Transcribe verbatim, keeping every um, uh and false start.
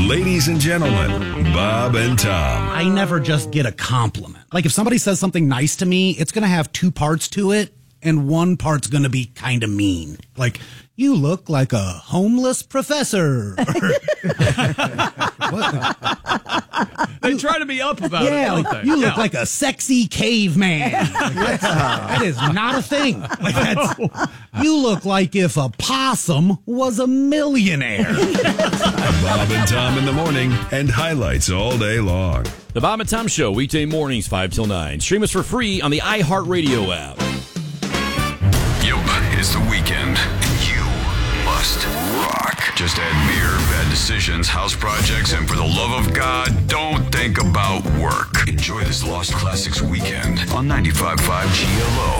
Ladies and gentlemen, Bob and Tom. I never just get a compliment. Like if somebody says something nice to me, it's going to have two parts to it, and one part's going to be kind of mean. Like, you look like a homeless professor. They try to be up about yeah, it, don't like, they? you look Yeah. like a sexy caveman. Like, that's, that is not a thing. Like that's, you look like if a possum was a millionaire. Bob and Tom in the morning and highlights all day long. The Bob and Tom Show, weekday mornings, five till nine. Stream us for free on the iHeartRadio app. Yup, it's the weekend, and you must rock. Just add beer, bad decisions, house projects, and for the love of God, don't think about work. Enjoy this Lost Classics weekend on ninety-five point five G L O.